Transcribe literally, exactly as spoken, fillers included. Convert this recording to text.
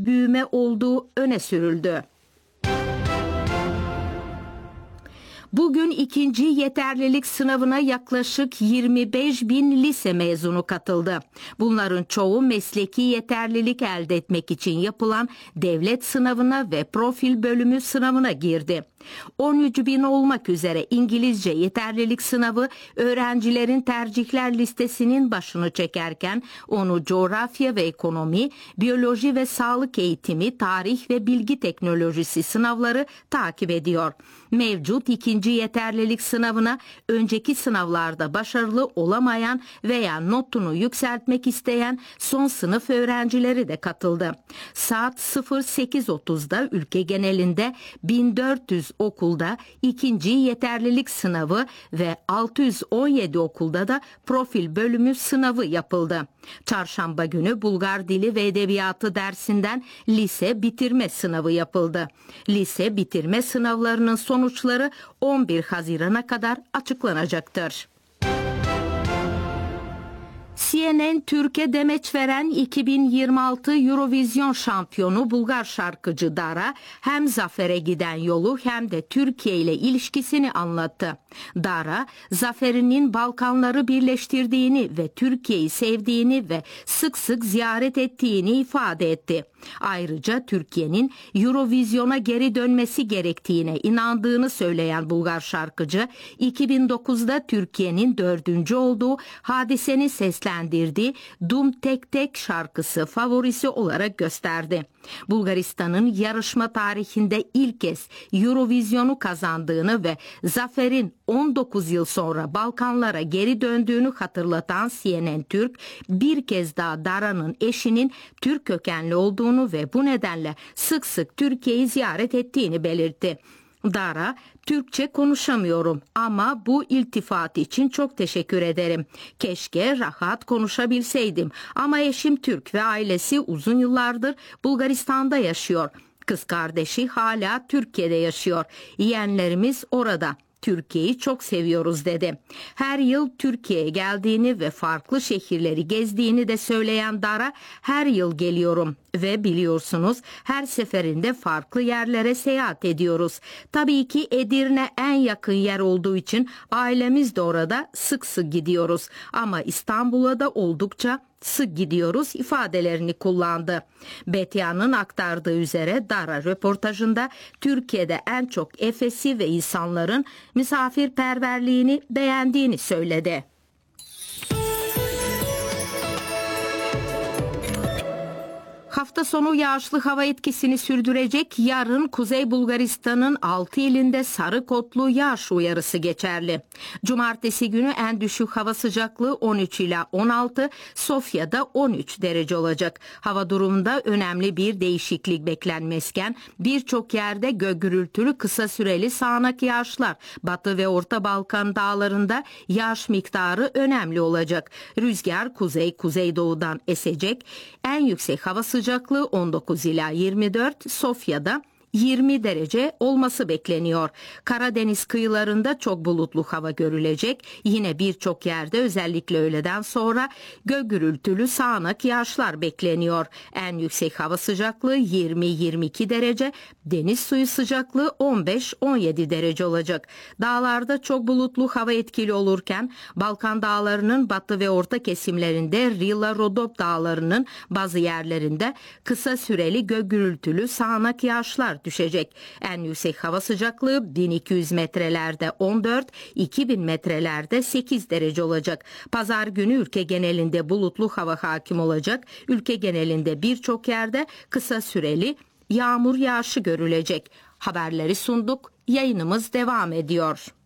büyüme olduğu öne sürüldü. Bugün ikinci yeterlilik sınavına yaklaşık yirmi beş bin lise mezunu katıldı. Bunların çoğu mesleki yeterlilik elde etmek için yapılan devlet sınavına ve profil bölümü sınavına girdi. on üç bin olmak üzere İngilizce yeterlilik sınavı öğrencilerin tercihler listesinin başını çekerken onu coğrafya ve ekonomi, biyoloji ve sağlık eğitimi, tarih ve bilgi teknolojisi sınavları takip ediyor. Mevcut ikinci yeterlilik sınavına önceki sınavlarda başarılı olamayan veya notunu yükseltmek isteyen son sınıf öğrencileri de katıldı. Saat sekiz otuzda ülke genelinde bin dört yüz okulda ikinci yeterlilik sınavı ve altı yüz on yedi okulda da profil bölümü sınavı yapıldı. Çarşamba günü Bulgar Dili ve Edebiyatı dersinden lise bitirme sınavı yapıldı. Lise bitirme sınavlarının sonuçları on bir Haziran'a kadar açıklanacaktır. C N N Türkiye demeç veren iki bin yirmi altı Eurovision şampiyonu Bulgar şarkıcı Dara hem zafere giden yolu hem de Türkiye ile ilişkisini anlattı. Dara, zaferinin Balkanları birleştirdiğini ve Türkiye'yi sevdiğini ve sık sık ziyaret ettiğini ifade etti. Ayrıca Türkiye'nin Eurovision'a geri dönmesi gerektiğine inandığını söyleyen Bulgar şarkıcı, iki bin dokuzda Türkiye'nin dördüncü olduğu Hadise'nin seslendirdiği Dum Tek Tek şarkısı favorisi olarak gösterdi. Bulgaristan'ın yarışma tarihinde ilk kez Eurovision'u kazandığını ve zaferin on dokuz yıl sonra Balkanlara geri döndüğünü hatırlatan C N N Türk, bir kez daha Dara'nın eşinin Türk kökenli olduğunu ve bu nedenle sık sık Türkiye'yi ziyaret ettiğini belirtti. Dara, Türkçe konuşamıyorum ama bu iltifat için çok teşekkür ederim. Keşke rahat konuşabilseydim ama eşim Türk ve ailesi uzun yıllardır Bulgaristan'da yaşıyor. Kız kardeşi hala Türkiye'de yaşıyor. Yeğenlerimiz orada. Türkiye'yi çok seviyoruz dedi. Her yıl Türkiye'ye geldiğini ve farklı şehirleri gezdiğini de söyleyen Dara, her yıl geliyorum ve biliyorsunuz her seferinde farklı yerlere seyahat ediyoruz. Tabii ki Edirne en yakın yer olduğu için ailemiz de orada sık sık gidiyoruz ama İstanbul'a da oldukça sık gidiyoruz ifadelerini kullandı. Betya'nın aktardığı üzere Dara röportajında Türkiye'de en çok Efes'i ve insanların misafirperverliğini beğendiğini söyledi. Hafta sonu yağışlı hava etkisini sürdürecek. Yarın Kuzey Bulgaristan'ın altı ilinde sarı kodlu yağış uyarısı geçerli. Cumartesi günü en düşük hava sıcaklığı on üç ila on altı, Sofya'da on üç derece olacak. Hava durumunda önemli bir değişiklik beklenmezken birçok yerde gök gürültülü kısa süreli sağanak yağışlar. Batı ve Orta Balkan dağlarında yağış miktarı önemli olacak. Rüzgar kuzey kuzeydoğudan esecek. En yüksek hava sıcaklığı Sıcaklığı on dokuz ila yirmi dört, Sofya'da yirmi derece olması bekleniyor. Karadeniz kıyılarında çok bulutlu hava görülecek. Yine birçok yerde özellikle öğleden sonra gök gürültülü sağanak yağışlar bekleniyor. En yüksek hava sıcaklığı yirmi yirmi iki derece, deniz suyu sıcaklığı on beş on yedi derece olacak. Dağlarda çok bulutlu hava etkili olurken Balkan dağlarının batı ve orta kesimlerinde Rila Rodop dağlarının bazı yerlerinde kısa süreli gök gürültülü sağanak yağışlar düşecek. En yüksek hava sıcaklığı bin iki yüz metrelerde on dört, iki bin metrelerde sekiz derece olacak. Pazar günü ülke genelinde bulutlu hava hakim olacak. Ülke genelinde birçok yerde kısa süreli yağmur yağışı görülecek. Haberleri sunduk. Yayınımız devam ediyor.